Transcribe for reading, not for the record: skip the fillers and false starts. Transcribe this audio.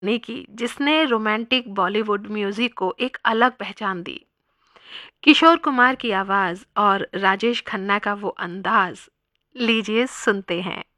ने की जिसने रोमांटिक बॉलीवुड म्यूजिक को एक अलग पहचान दी। किशोर कुमार की आवाज और राजेश खन्ना का वो अंदाज, लीजिए सुनते हैं।